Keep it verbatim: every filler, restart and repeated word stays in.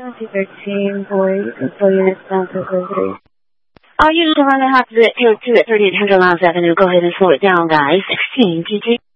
T thirteen, boy, control units down to three. Uh, usually run the hop to two at thirty at Hundred Miles Avenue. Go ahead and slow it down, guys. sixteen G G.